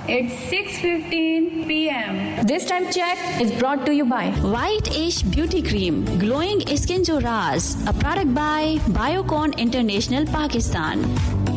It's 6:15 p.m. This time check is brought to you by White Ash Beauty Cream, Glowing Skin Jo Raaz, a product by Biocon International, Pakistan.